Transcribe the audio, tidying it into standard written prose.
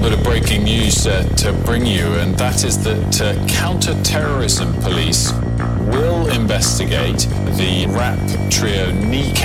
bit of breaking news to bring you, and that is that counter-terrorism police will investigate the rap trio Kneecap